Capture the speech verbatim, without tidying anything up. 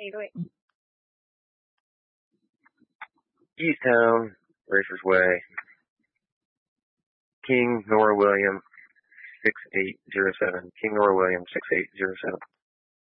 ด้วย Easttown, Racers Way, King Nora William six eight zero seven, King Nora William six eight zero seven.